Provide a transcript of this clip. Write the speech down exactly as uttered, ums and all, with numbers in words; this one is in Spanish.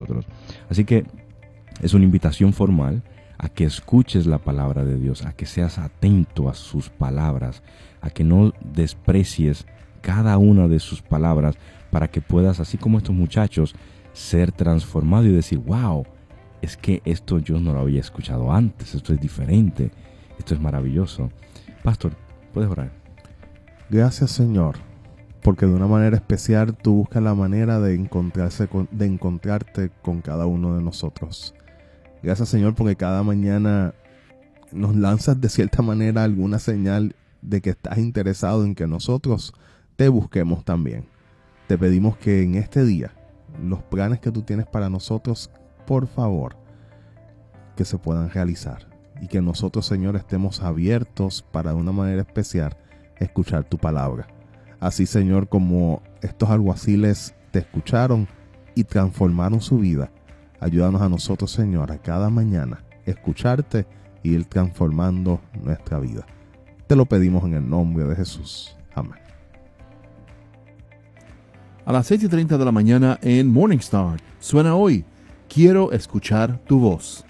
nosotros. Así que es una invitación formal a que escuches la palabra de Dios, a que seas atento a sus palabras, a que no desprecies cada una de sus palabras, para que puedas, así como estos muchachos, ser transformado y decir, wow, es que esto yo no lo había escuchado antes, esto es diferente, esto es maravilloso. Pastor, ¿puedes orar? Gracias, Señor, porque de una manera especial tú buscas la manera de encontrarse con, de encontrarte con cada uno de nosotros. Gracias, Señor, porque cada mañana nos lanzas de cierta manera alguna señal de que estás interesado en que nosotros te busquemos también. Te pedimos que en este día, los planes que tú tienes para nosotros, por favor, que se puedan realizar. Y que nosotros, Señor, estemos abiertos para de una manera especial escuchar tu palabra. Así, Señor, como estos alguaciles te escucharon y transformaron su vida, ayúdanos a nosotros, Señor, a cada mañana escucharte y ir transformando nuestra vida. Te lo pedimos en el nombre de Jesús. Amén. A las seis y treinta de la mañana en Morning Star suena hoy, Quiero escuchar tu voz.